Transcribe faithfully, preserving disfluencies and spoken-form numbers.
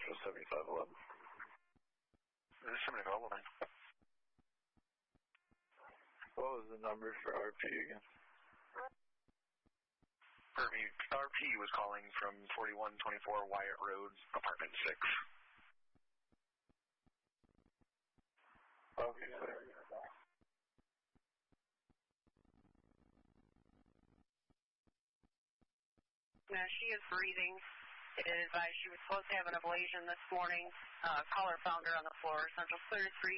Central seventy-five eleven. This is seventy-five eleven. What was the number for R P again? R P was calling from forty-one twenty-four Wyatt Road, apartment six. Okay, sir. No, she is breathing. It is advised she was supposed to have an ablation this morning. Uh, caller found her on the floor. Central clear three.